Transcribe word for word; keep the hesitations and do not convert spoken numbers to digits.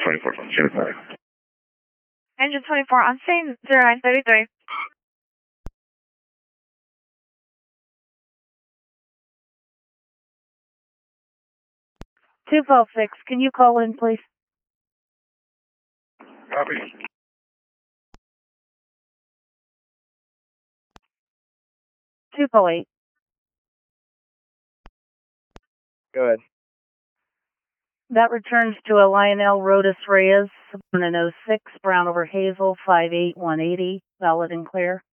twenty-four, Shannon five. Engine twenty-four on scene, zero nine thirty-three. two twelve six, can you call in, please? Copy. two oh eight. Go ahead. That returns to a Lionel Rodas Reyes, one oh six, Brown over Hazel, five eight one eighty, valid and clear.